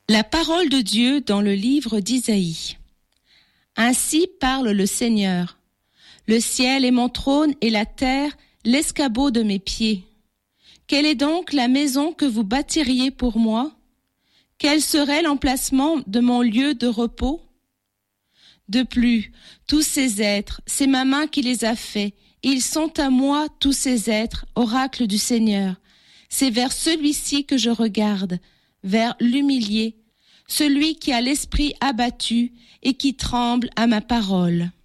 La parole de Dieu dans le livre d'Isaïe. Ainsi parle le Seigneur. Le ciel est mon trône et la terre l'escabeau de mes pieds. Quelle est donc la maison que vous bâtiriez pour moi? Quel serait l'emplacement de mon lieu de repos? De plus, tous ces êtres, c'est ma main qui les a faits. Ils sont à moi, tous ces êtres, oracle du Seigneur. C'est vers celui-ci que je regarde, vers l'humilié, celui qui a l'esprit abattu et qui tremble à ma parole.